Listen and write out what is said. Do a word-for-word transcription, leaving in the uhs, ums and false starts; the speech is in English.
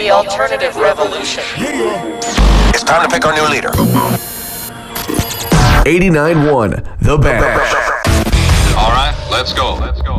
the alternative revolution. It's time to pick our new leader. eighty-nine point one, The Bash. All right, let's go. Let's go.